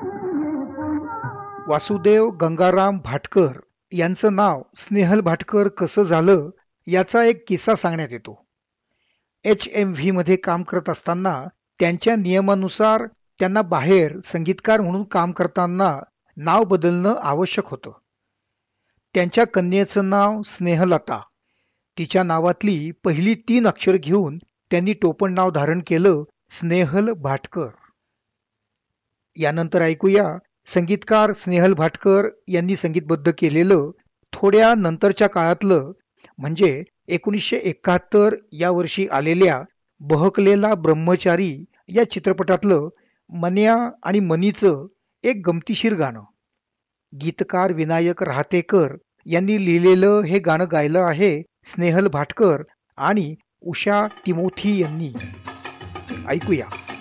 वासुदेव गंगाराम भाटकर यांचं नाव स्नेहल भाटकर कसं झालं याचा एक किस्सा सांगण्यात येतो. HMV मध्ये काम करत असताना त्यांच्या नियमानुसार त्यांना बाहेर संगीतकार म्हणून काम करताना नाव बदलणं आवश्यक होतं. त्यांच्या कन्येचं नाव स्नेहलता. तिच्या नावातली पहिली 3 अक्षर घेऊन त्यांनी टोपण नाव धारण केलं स्नेहल भाटकर. यानंतर ऐकूया संगीतकार स्नेहल भाटकर यांनी संगीतबद्ध केलेलं थोड्या नंतरच्या काळातलं म्हणजे 1971 या वर्षी आलेल्या बहकलेला ब्रह्मचारी या चित्रपटातलं मन्या आणि मनीचं एक गमतीशीर गाणं. गीतकार विनायक राहतेकर यांनी लिहिलेलं हे गाणं गायलं आहे स्नेहल भाटकर आणि उषा तिमोथी यांनी. ऐकूया.